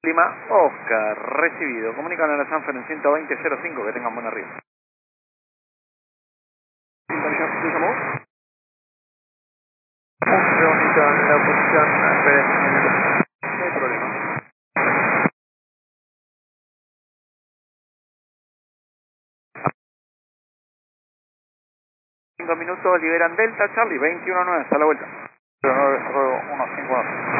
Lima, Oscar, recibido. Comunican a la Sanfer en 120.05, que tengan buen arriba. ¿Se llamó? Un segundito en la posición, esperen un minuto. No hay problema. 5 minutos, liberan Delta, Charlie, 21-9, hasta la vuelta. 09, 151.